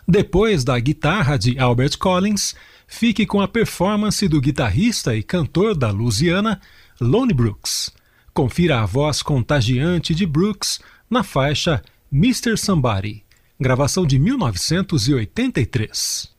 Depois da guitarra de Albert Collins, fique com a performance do guitarrista e cantor da Louisiana, Lonnie Brooks. Confira a voz contagiante de Brooks na faixa Mr. Somebody, gravação de 1983.